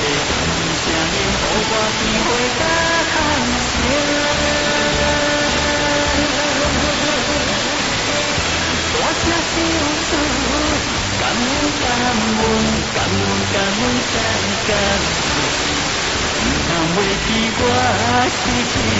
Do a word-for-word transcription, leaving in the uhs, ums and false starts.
声音，予我机会甲喊声。大声唱出，感恩感恩感恩感恩再感恩，唔通袂记我是